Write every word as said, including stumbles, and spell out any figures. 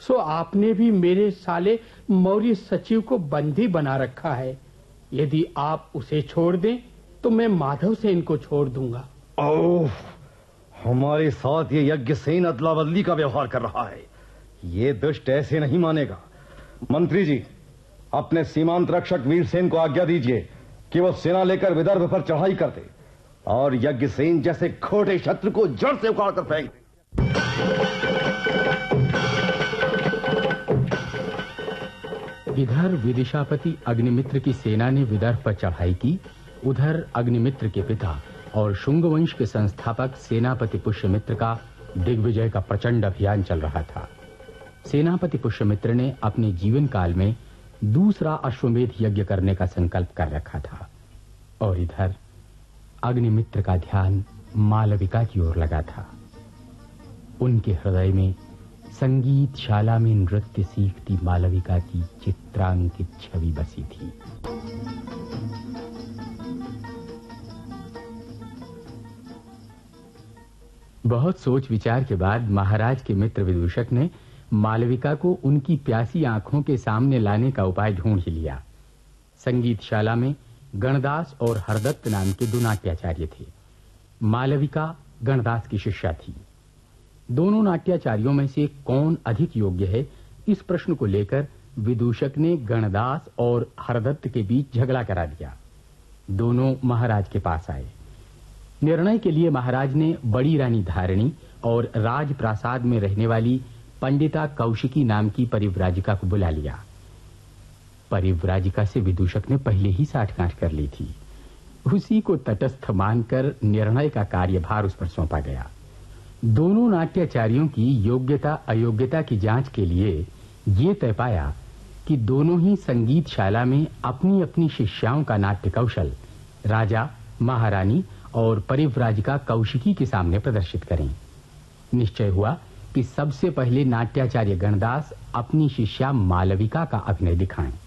सो आपने भी मेरे साले मौर्य सचिव को बंदी बना रखा है। यदि आप उसे छोड़ दें तो मैं माधव सेन को छोड़ दूंगा। ओह, हमारे साथ ये यज्ञसेन अदला बदली का व्यवहार कर रहा है। ये दुष्ट ऐसे नहीं मानेगा। मंत्री जी, अपने सीमांत रक्षक वीरसेन को आज्ञा दीजिए कि वो सेना लेकर विदर्भ पर चढ़ाई कर दे और यज्ञसेन जैसे खोटे शत्रु को जड़ से उखाड़ कर फेंक दे। इधर विदिशापति अग्निमित्र की सेना ने विदर्भ पर चढ़ाई की, उधर अग्निमित्र के पिता और शुंग वंश के संस्थापक सेनापति पुष्यमित्र का दिग्विजय का प्रचंड अभियान चल रहा था। सेनापति पुष्यमित्र ने अपने जीवन काल में दूसरा अश्वमेध यज्ञ करने का संकल्प कर रखा था और इधर अग्निमित्र का ध्यान मालविका की ओर लगा था। उनके हृदय में संगीत शाला में नृत्य सीखती मालविका की चित्रांकित छवि बसी थी। बहुत सोच विचार के बाद महाराज के मित्र विदूषक ने मालविका को उनकी प्यासी आंखों के सामने लाने का उपाय ढूंढ ही लिया। संगीतशाला में गणदास और हरदत्त नाम के दो नाट्याचार्य थे। मालविका गणदास की शिष्या थी। दोनों नाट्याचार्यों में से कौन अधिक योग्य है, इस प्रश्न को लेकर विदूषक ने गणदास और हरदत्त के बीच झगड़ा करा दिया। दोनों महाराज के पास आए। निर्णय के लिए महाराज ने बड़ी रानी धारिणी और राजप्रासाद में रहने वाली पंडिता कौशिकी नाम की परिव्राजिका को बुला लिया। परिव्राजिका से विदूषक ने पहले ही साठगांठ कर ली थी। उसी को तटस्थ मानकर निर्णय का कार्यभार उस पर सौंपा गया। दोनों नाट्याचार्यों की योग्यता अयोग्यता की जांच के लिए ये तय पाया कि दोनों ही संगीतशाला में अपनी अपनी शिष्याओं का नाट्य कौशल राजा, महारानी और परिव्राजिका कौशिकी के सामने प्रदर्शित करें। निश्चय हुआ कि सबसे पहले नाट्याचार्य गणदास अपनी शिष्या मालविका का अभिनय दिखाएं।